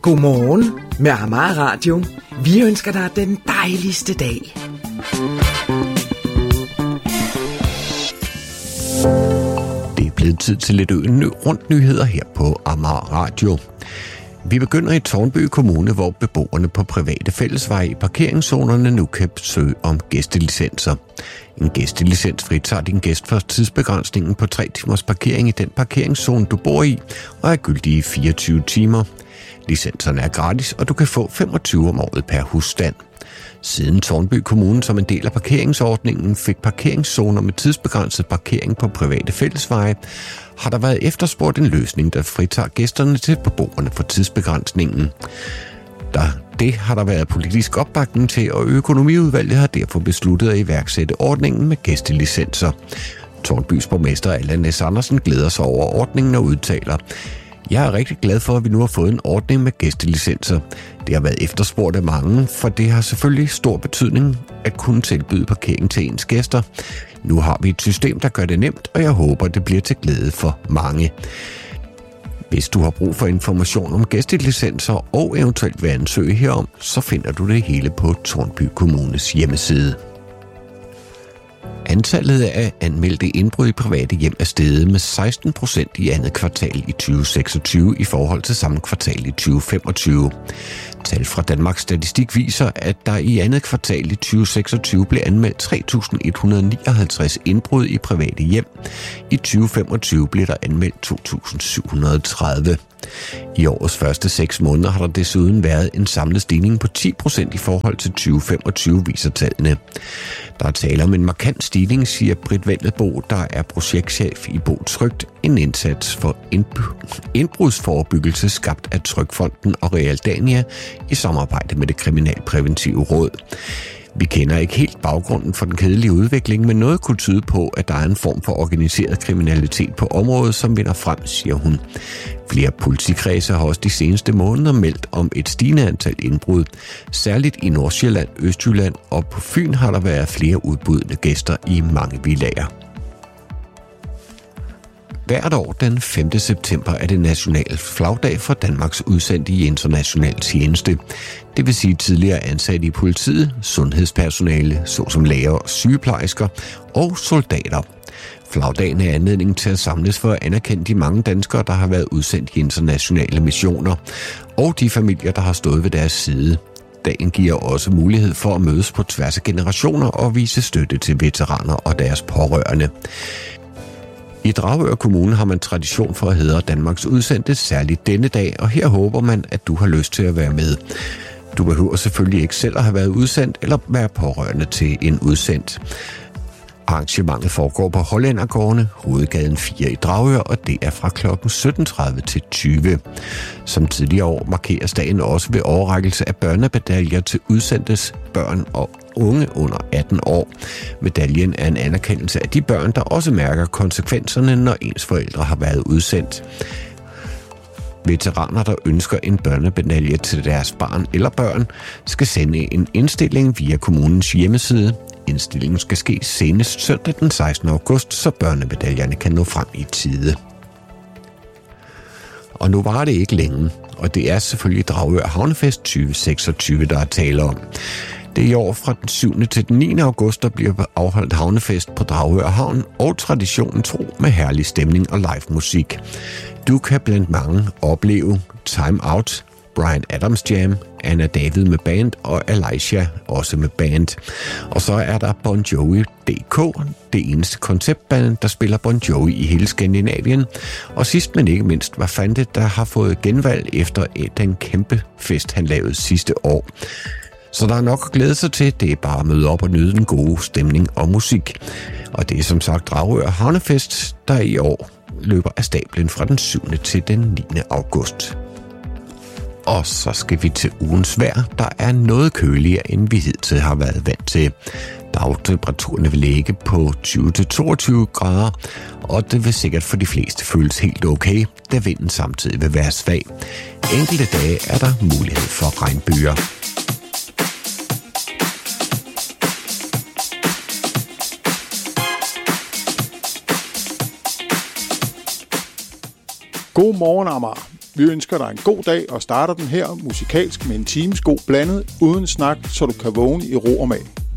Godmorgen med Amager Radio. Vi ønsker dig den dejligste dag. Det er blevet tid til lidt rundt nyheder her på Amager Radio. Vi begynder i Tårnby Kommune, hvor beboerne på private fællesveje i parkeringszonerne nu kan søge om gæstelicenser. En gæstelicens fritager din gæst for tidsbegrænsningen på 3 timers parkering i den parkeringszone, du bor i, og er gyldig i 24 timer. Licenserne er gratis, og du kan få 25 om året per husstand. Siden Tårnby Kommune som en del af parkeringsordningen fik parkeringszoner med tidsbegrænset parkering på private fællesveje, har der været efterspurgt en løsning, der fritager gæsterne til beboerne for tidsbegrænsningen. Det har der været politisk opbakning til, og økonomiudvalget har derfor besluttet at iværksætte ordningen med gæstelicenser. Tårnbys borgmester Allan S. Andersen glæder sig over ordningen og udtaler: "Jeg er rigtig glad for, at vi nu har fået en ordning med gæstelicenser. Det har været efterspurgt af mange, for det har selvfølgelig stor betydning at kunne tilbyde parkering til ens gæster. Nu har vi et system, der gør det nemt, og jeg håber, det bliver til glæde for mange." Hvis du har brug for information om gæstelicenser og eventuelt vil ansøge herom, så finder du det hele på Tårnby Kommunes hjemmeside. Antallet af anmeldte indbrud i private hjem er steget med 16% i andet kvartal i 2026 i forhold til samme kvartal i 2025. Tal fra Danmarks Statistik viser, at der i andet kvartal i 2026 blev anmeldt 3.159 indbrud i private hjem. I 2025 blev der anmeldt 2.730. I årets første 6 måneder har der desuden været en samlet stigning på 10% i forhold til 2025, viser tallene. Der er tale om en markant stigning, siger Britt Vendelbo, der er projektchef i Bo Trygt, en indsats for indbrudsforebyggelse skabt af Trygfonden og Realdania i samarbejde med det Kriminalpræventive Råd. Vi kender ikke helt baggrunden for den kedelige udvikling, men noget kunne tyde på, at der er en form for organiseret kriminalitet på området, som vinder frem, siger hun. Flere politikredse har også de seneste måneder meldt om et stigende antal indbrud. Særligt i Nordsjælland, Østjylland og på Fyn har der været flere udbudne gæster i mange villager. Hvert år den 5. september er det national flagdag for Danmarks udsendte i international tjeneste. Det vil sige tidligere ansatte i politiet, sundhedspersonale, såsom læger og sygeplejersker og soldater. Flagdagen er anledning til at samles for at anerkende de mange danskere, der har været udsendt i internationale missioner, og de familier, der har stået ved deres side. Dagen giver også mulighed for at mødes på tværs af generationer og vise støtte til veteraner og deres pårørende. I Dragør Kommune har man tradition for at hædre Danmarks udsendte, særligt denne dag, og her håber man, at du har lyst til at være med. Du behøver selvfølgelig ikke selv at have været udsendt eller være pårørende til en udsendt. Arrangementet foregår på Hollændergårdene, Hovedgaden 4 i Dragør, og det er fra kl. 17.30 til 20. Som tidligere år markeres dagen også ved overrækkelse af børnemedaljer til udsendtes børn og unge under 18 år. Medaljen er en anerkendelse af de børn, der også mærker konsekvenserne, når ens forældre har været udsendt. Veteraner, der ønsker en børnemedalje til deres barn eller børn, skal sende en indstilling via kommunens hjemmeside. Indstillingen skal ske senest søndag den 16. august, så børnemedaljerne kan nå frem i tide. Og nu var det ikke længe, og det er selvfølgelig Dragør Havnefest 2026, der er tale om. Det er i år fra den 7. til den 9. august, der bliver afholdt havnefest på Dragør Havn, og traditionen tro med herlig stemning og live musik. Du kan blandt mange opleve Time Out, Bryan Adams Jam, Anna David med band og Alicia også med band. Og så er der Bon Jovi DK, det eneste konceptband, der spiller Bon Jovi i hele Skandinavien. Og sidst men ikke mindst var Fante, der har fået genvalg efter den kæmpe fest, han lavede sidste år. Så der er nok at glæde sig til. Det er bare at møde op og nyde den gode stemning og musik. Og det er som sagt Dragør Havnefest, der i år løber af stablen fra den 7. til den 9. august. Og så skal vi til ugens vejr, der er noget køligere, end vi hidtil har været vant til. Dagtemperaturerne vil ligge på 20-22 grader, og det vil sikkert for de fleste føles helt okay, da vinden samtidig vil være svag. Enkelte dage er der mulighed for regnbyger. God morgen, Amager. Vi ønsker dig en god dag og starter den her musikalsk med en times god blandet uden snak, så du kan vågne i ro og mag.